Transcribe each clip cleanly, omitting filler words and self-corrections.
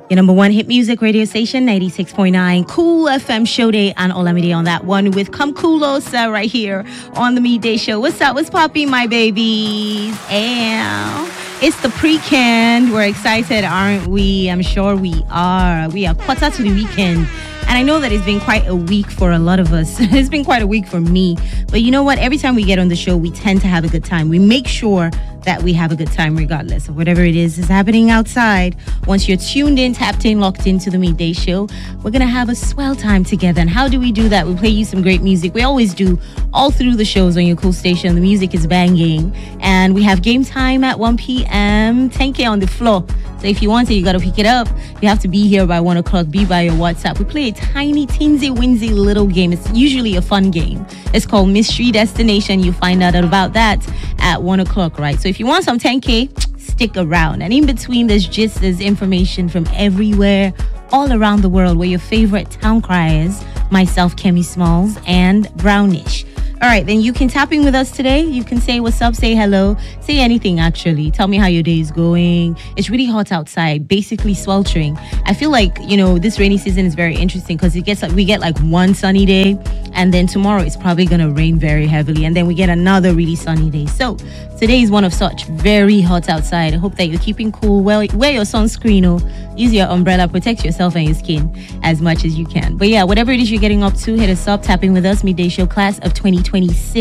Your number one hit music radio station, 96.9 Cool FM Show Day, and Olamide on that one with Kamkulosa right here on the Midday Show. What's up? What's popping, my babies? And it's the pre-canned. We're excited, aren't we? I'm sure we are. We are quarter to the weekend. And I know that it's been quite a week for a lot of us. It's been quite a week for me. But you know what? Every time we get on the show, we tend to have a good time. We make sure that we have a good time regardless of whatever it is happening outside. Once you're tuned in, tapped in, locked into the Midday Show, we're going to have a swell time together. And how do we do that? We play you some great music. We always do all through the shows on your cool station. The music is banging. And we have game time at 1 p.m., 10K on the floor. So if you want it, you got to pick it up. You have to be here by 1 o'clock. Be by your WhatsApp. We play a tiny, teensy-winsy little game. It's usually a fun game. It's called Mystery Destination. You find out about that at 1 o'clock, right? So if you want some 10K, stick around. And in between, there's information from everywhere, all around the world, where your favorite town criers, myself, Kemi Smalls, and Brownish. All right, then you can tap in with us today. You can say what's up, say hello, say anything actually. Tell me how your day is going. It's really hot outside, basically sweltering. I feel like, this rainy season is very interesting because we get like one sunny day, and then tomorrow it's probably going to rain very heavily, and then we get another really sunny day. So today is one of such, very hot outside. I hope that you're keeping cool. Well, wear your sunscreen, use your umbrella, protect yourself and your skin as much as you can. But yeah, whatever it is you're getting up to, hit us up, tap in with us. Midday Show class of 2026,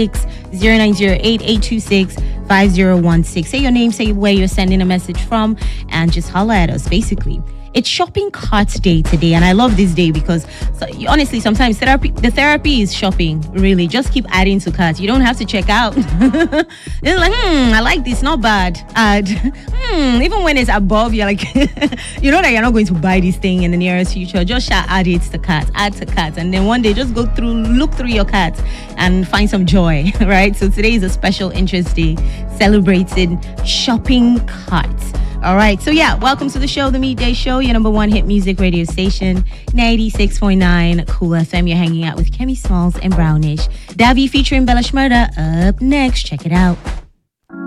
0908-826-5016. Say your name, say where you're sending a message from, and just holler at us, basically. It's shopping cart day today, and I love this day because honestly, sometimes the therapy is shopping, really. Just keep adding to cart. You don't have to check out. It's like, I like this, not bad. Add. Even when it's above, you're like, you know that you're not going to buy this thing in the nearest future. Just add it to cart, add to cart, and then one day just look through your cart and find some joy, right? So today is a special interest day, celebrating shopping carts. All right, so yeah, welcome to the show, the Midday Show, your number one hit music radio station, 96.9 Cool FM. You're hanging out with Kemi Smalls and Brownish. Davi featuring Bella Shmurda up next. Check it out.